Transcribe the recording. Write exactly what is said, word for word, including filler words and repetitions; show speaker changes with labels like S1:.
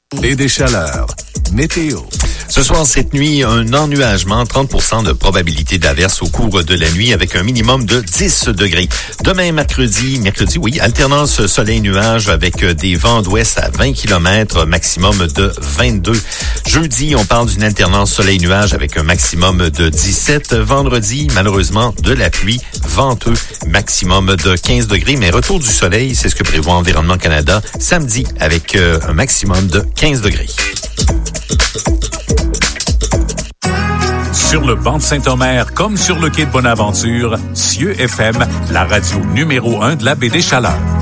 S1: Et des chaleurs. Météo.
S2: Ce soir, cette nuit, un ennuagement, trente pour cent de probabilité d'averse au cours de la nuit avec un minimum de dix degrés. Demain, mercredi, mercredi, oui, alternance soleil-nuage avec des vents d'ouest à vingt kilomètres, maximum de vingt-deux. Jeudi, on parle d'une alternance soleil-nuage avec un maximum de dix-sept. Vendredi, malheureusement, de la pluie, venteux, maximum de quinze degrés. Mais retour du soleil, c'est ce que prévoit Environnement Canada, samedi avec euh, un maximum de quinze degrés.
S3: Sur le banc de Saint-Omer, comme sur le quai de Bonaventure, Cieux F M, la radio numéro un de la baie des Chaleurs.